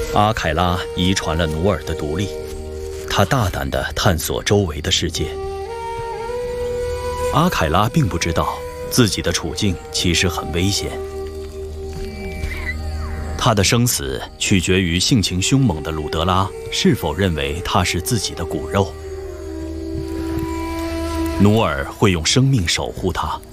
阿凯拉遗传了努尔的独立，他大胆地探索周围的世界。阿凯拉并不知道自己的处境其实很危险，他的生死取决于性情凶猛的鲁德拉是否认为他是自己的骨肉。努尔会用生命守护他，